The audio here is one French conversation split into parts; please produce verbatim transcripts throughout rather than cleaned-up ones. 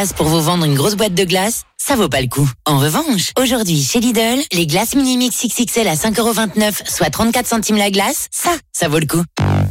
glace pour vous vendre une grosse boîte de glace, ça vaut pas le coup. En revanche, aujourd'hui, chez Lidl, les glaces Mini-Mix X X L à cinq euros vingt-neuf, soit trente-quatre centimes la glace, ça, ça vaut le coup.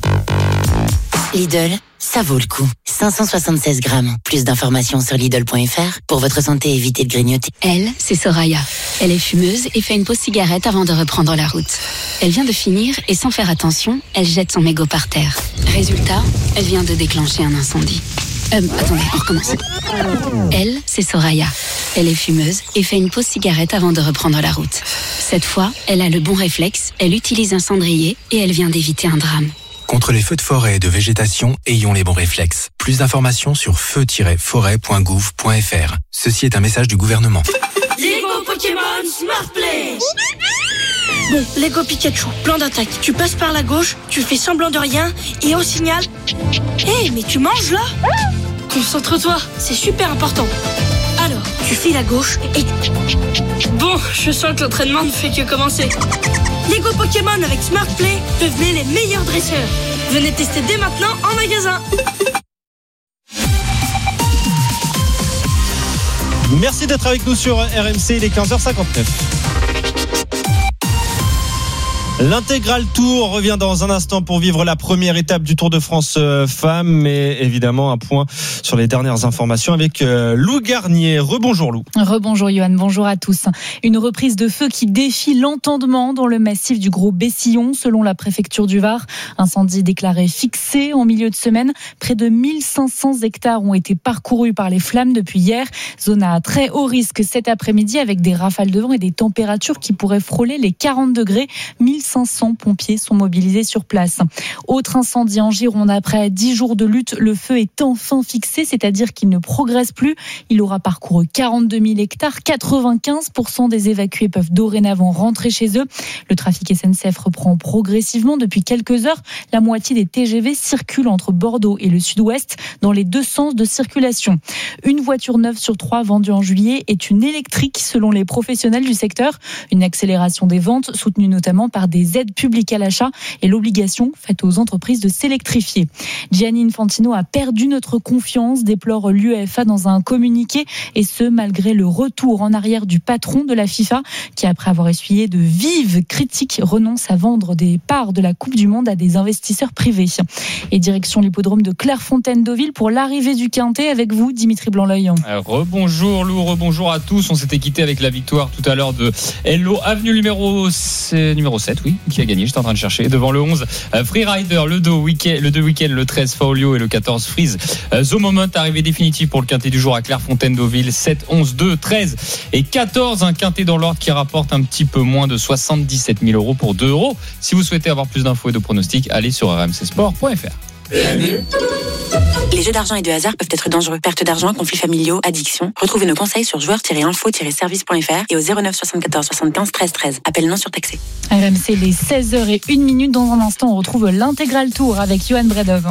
Lidl, ça vaut le coup. cinq cent soixante-seize grammes. Plus d'informations sur Lidl point F R. Pour votre santé, évitez de grignoter. Elle, c'est Soraya. Elle est fumeuse et fait une pause cigarette avant de reprendre la route. Elle vient de finir et sans faire attention, elle jette son mégot par terre. Résultat, elle vient de déclencher un incendie. Euh, attendez, on recommence. Elle, c'est Soraya. Elle est fumeuse et fait une pause cigarette avant de reprendre la route. Cette fois, elle a le bon réflexe, elle utilise un cendrier et elle vient d'éviter un drame. Contre les feux de forêt et de végétation, ayons les bons réflexes. Plus d'informations sur feu tiret forêt point gouv point f r. Ceci est un message du gouvernement. Lego Pokémon Smart Play. Bon, Lego Pikachu, plan d'attaque. Tu passes par la gauche, tu fais semblant de rien, et au signal... Hé, hey, mais tu manges là? Concentre-toi, c'est super important. Alors, tu files à gauche et... Bon, je sens que l'entraînement ne fait que commencer. Lego Pokémon avec Smart Play, devenez les meilleurs dresseurs. Venez tester dès maintenant en magasin. Merci d'être avec nous sur R M C, il est quinze heures cinquante-neuf. L'intégral Tour revient dans un instant pour vivre la première étape du Tour de France euh, femmes, mais évidemment un point sur les dernières informations avec euh, Lou Garnier. Rebonjour Lou. Rebonjour Johan, bonjour à tous. Une reprise de feu qui défie l'entendement dans le massif du Gros Bessillon, selon la préfecture du Var. Incendie déclaré fixé en milieu de semaine. Près de mille cinq cents hectares ont été parcourus par les flammes depuis hier. Zone à très haut risque cet après-midi avec des rafales de vent et des températures qui pourraient frôler les quarante degrés. mille cinq cents pompiers sont mobilisés sur place. Autre incendie en Gironde. Après dix jours de lutte, le feu est enfin fixé, c'est-à-dire qu'il ne progresse plus. Il aura parcouru quarante-deux mille hectares. quatre-vingt-quinze pour cent des évacués peuvent dorénavant rentrer chez eux. Le trafic S N C F reprend progressivement depuis quelques heures. La moitié des T G V circulent entre Bordeaux et le sud-ouest dans les deux sens de circulation. Une voiture neuve sur trois vendue en juillet est une électrique selon les professionnels du secteur. Une accélération des ventes soutenue notamment par des aides publiques à l'achat et l'obligation faite aux entreprises de s'électrifier. Gianni Infantino a perdu notre confiance, déplore l'UEFA dans un communiqué, et ce malgré le retour en arrière du patron de la FIFA qui, après avoir essuyé de vives critiques, renonce à vendre des parts de la Coupe du Monde à des investisseurs privés. Et direction l'hippodrome de Clairefontaine-Deauville pour l'arrivée du Quintet avec vous, Dimitri Blanc-L'Oeil. Rebonjour Lou, rebonjour à tous. On s'était quitté avec la victoire tout à l'heure de Hello Avenue numéro, numéro sept, oui, qui a gagné, j'étais en train de chercher, devant le onze Freerider, le deux week-end, le deux week-end, le treize Faolio et le quatorze Freeze. The Moment, arrivée définitive pour le quintet du jour à Clairefontaine-Deauville, sept, onze, deux, treize et quatorze, un quintet dans l'ordre qui rapporte un petit peu moins de soixante-dix-sept mille euros pour deux euros. Si vous souhaitez avoir plus d'infos et de pronostics, allez sur r m c sport point f r. Les jeux d'argent et de hasard peuvent être dangereux. Perte d'argent, conflits familiaux, addiction. Retrouvez nos conseils sur joueurs tiret info tiret service point f r et au zéro neuf soixante-quatorze soixante-quinze treize treize. Appel non surtaxé. R M C, les seize heures une minute. Dans un instant, on retrouve l'intégral tour avec Johan Bredov.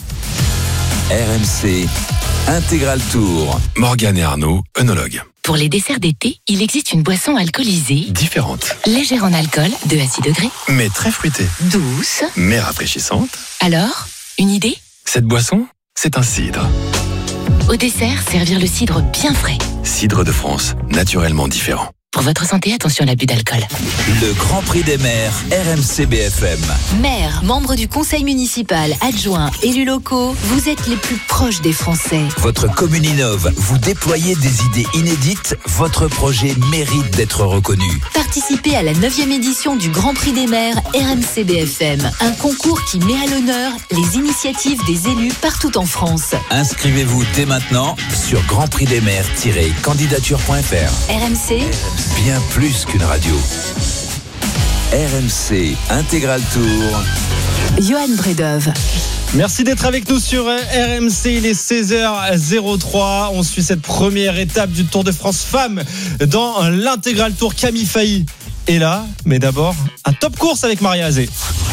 R M C Intégral Tour. Morgane et Arnaud, œnologues. Pour les desserts d'été, il existe une boisson alcoolisée, Différente, légère en alcool, deux à six degrés, mais très fruitée, douce. mais rafraîchissante. Alors, une idée ? Cette boisson, c'est un cidre. Au dessert, servir le cidre bien frais. Cidre de France, naturellement différent. Pour votre santé, attention à l'abus d'alcool. Le Grand Prix des maires, R M C B F M. Maires, membres du conseil municipal, adjoints, élus locaux, vous êtes les plus proches des Français. Votre commune innove, vous déployez des idées inédites, votre projet mérite d'être reconnu. Participez à la neuvième édition du Grand Prix des maires R M C B F M, un concours qui met à l'honneur les initiatives des élus partout en France. Inscrivez-vous dès maintenant sur grand prix des maires tiret candidature point f r. R M C, bien plus qu'une radio. R M C Intégral Tour. Johan Bredov. Merci d'être avec nous sur R M C, il est seize heures trois. On suit cette première étape du Tour de France femmes dans l'intégral Tour. Camille Failly est là, mais d'abord un top course avec Maria Azé.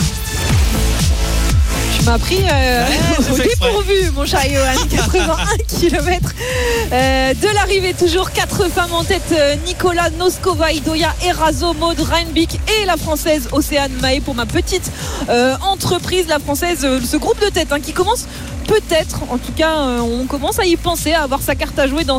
Tu m'as pris euh, ouais, au dépourvu, mon cher Johan. quatre-vingt-un kilomètres euh, de l'arrivée, toujours quatre femmes en tête. euh, Nicolas Noskova, Idoia Erazo, Maud Reinbick et la française Océane Mahé pour ma petite euh, entreprise. La française, euh, ce groupe de tête hein, qui commence peut-être, en tout cas euh, on commence à y penser, à avoir sa carte à jouer dans